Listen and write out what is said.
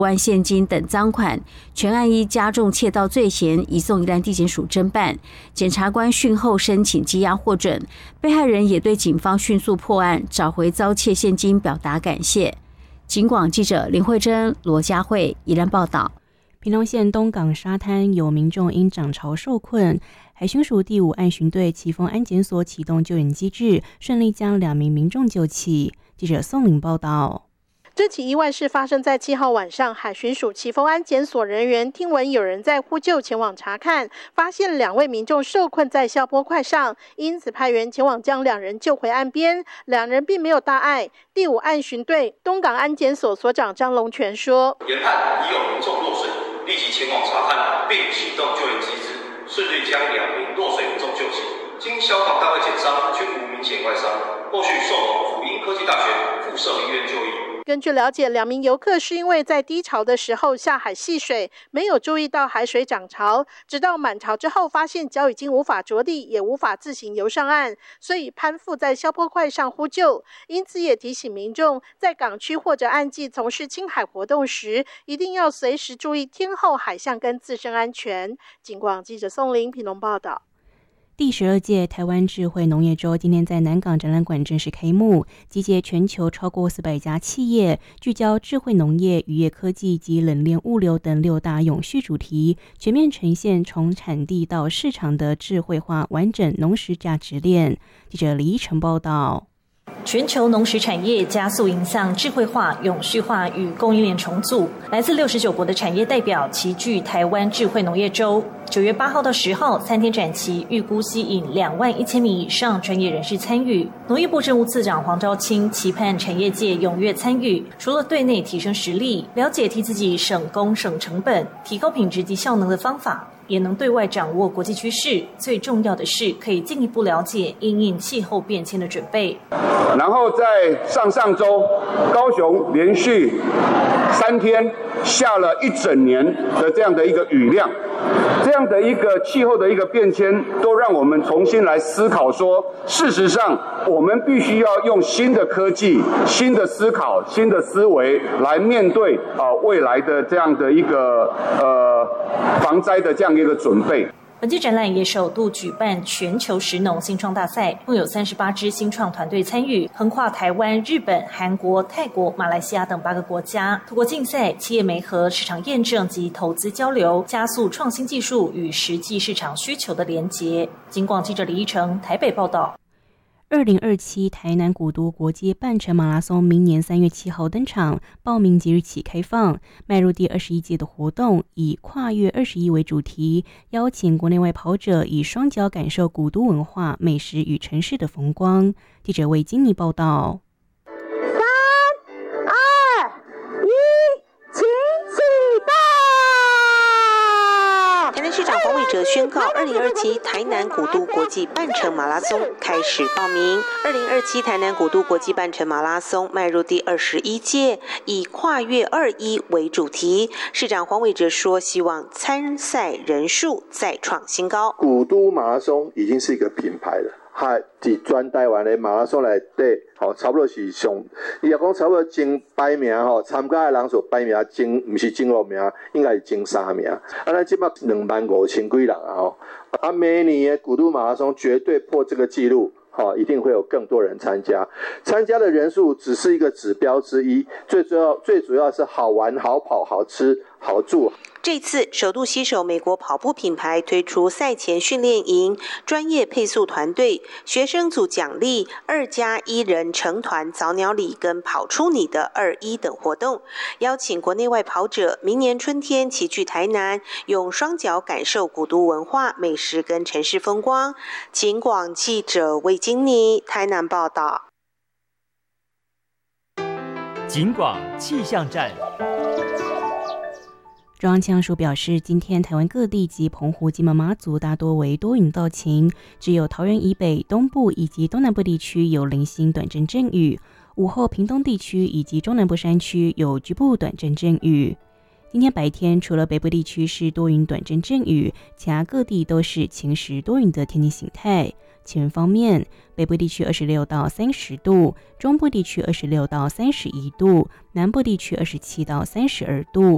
万现金等赃款，全案依加重窃盗罪嫌移送宜兰地检署侦办。检察官讯后申请羁押获准，被害人也对警方迅速破案、找回遭窃现金表达感谢。警广记者林慧珍、罗佳慧宜兰报道。 屏东县东港沙滩有民众因涨潮受困，海巡署第5岸巡队奇丰安检所启动救援机制，顺利将2名民众救起。记者宋玲报道。 这起意外是发生在7号晚上，海巡署奇丰安检所人员听闻有人在呼救，前往查看，发现2位民众受困在消波块上，因此派员前往将2人救回岸边。2人并没有大碍。第5岸巡队东港安检所所长张龙全说：“ 研判已有民众落水，立即前往查看，并启动救援机制，顺利将2名落水民众救起。经消防单位检伤，均无明显外伤，后续送往辅英科技大学附设医院就医。” 根据了解，2名游客是因为在低潮的时候下海戏水，没有注意到海水涨潮，直到满潮之后发现脚已经无法着地，也无法自行游上岸，所以攀附在消波块上呼救。因此也提醒民众，在港区或者岸际从事亲海活动时，一定要随时注意天候海象跟自身安全。警广记者宋玲屏东报道。 第12届台湾智慧农业周今天在南港展览馆正式开幕，集结全球超过400家企业，聚焦智慧农业、渔业科技及冷链物流等6大永续主题，全面呈现从产地到市场的智慧化完整农食价值链。记者李依晨报道。 全球农食产业加速迎向智慧化、永续化与供应链重组，来自69国的产业代表齐聚台湾智慧农业周。9月8号到10号3天展期，预估吸引21000名以上专业人士参与。农业部政务次长黄昭清期盼产业界踊跃参与，除了对内提升实力，了解替自己省工省成本、提高品质及效能的方法，也能对外掌握国际趋势，最重要的是可以进一步了解因应气候变迁的准备。 然后在上周，高雄连续3天下了1整年的这样的一个雨量，这样的一个气候的一个变迁，都让我们重新来思考说，事实上我们必须要用新的科技、新的思考、新的思维来面对未来的这样的一个防灾的这样一个准备。 本届展览也首度举办全球食农新创大赛，共有38支新创团队参与，横跨台湾、日本、韩国、泰国、马来西亚等8个国家。透过竞赛、企业媒合、市场验证及投资交流，加速创新技术与实际市场需求的连结。警广记者李依成台北报道。 2027台南古都国际半程马拉松明年3月7号登场，报名即日起开放，迈入第21届的活动，以跨越21为主题，邀请国内外跑者以双脚感受古都文化、美食与城市的风光。记者魏金妮报道。 3、2、1，请启动！ 台南市长黄伟哲宣告，2027台南古都国际半程马拉松开始报名。2027台南古都国际半程马拉松迈入第21届，以跨越21为主题。市长黄伟哲说，希望参赛人数再创新高。 古都马拉松已经是一个品牌了。在全台湾的马拉松内底，差不多是上，伊若讲差不多前排名参加的人数排名不是前6名，应该是前3名。咱即摆25000几人每年的古都马拉松绝对破这个纪录。一定会有更多人参加。参加的人数只是一个指标之一，最主要是好玩、好跑、好吃、好住。 这次首度携手美国跑步品牌推出赛前训练营、专业配速团队、学生组奖励、2+1人成团早鸟礼跟跑出你的21等活动，邀请国内外跑者明年春天齐聚台南，用双脚感受古都文化、美食跟城市风光。警广记者魏金妮台南报道。 警广气象站。 中央气象署表示，今天台湾各地及澎湖、金门、马祖大多为多云到晴，只有桃园以北、东部以及东南部地区有零星短阵阵雨。午后，屏东地区以及中南部山区有局部短阵阵雨。今天白天，除了北部地区是多云短阵阵雨，其他各地都是晴时多云的天气形态。气温方面，北部地区26到30度，中部地区26到31度，南部地区27到32度，